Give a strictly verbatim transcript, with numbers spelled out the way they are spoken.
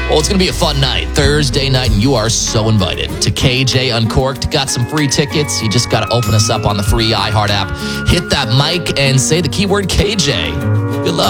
Well, it's going to be a fun night, Thursday night, and you are so invited to K J Uncorked. Got some free tickets. You just got to open us up on the free iHeart app. Hit that mic and say the keyword K J. Good luck.